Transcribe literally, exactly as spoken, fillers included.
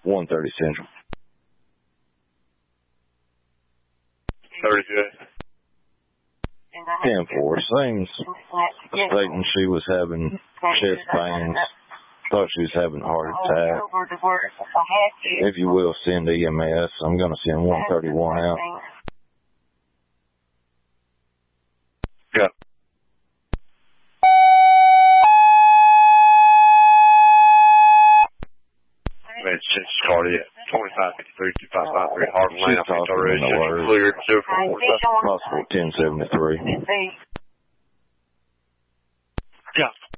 one thirty Central. thirty good. ten four. Seems stating she was having chest pains. Thought she was having a heart attack. If you will, send E M S. I'm going to send one thirty-one out. Yeah. It's just cardiac. twenty-five fifty-three, two five five three, Harvey Lane. I think already cleared. Possible ten seventy-three. Yeah.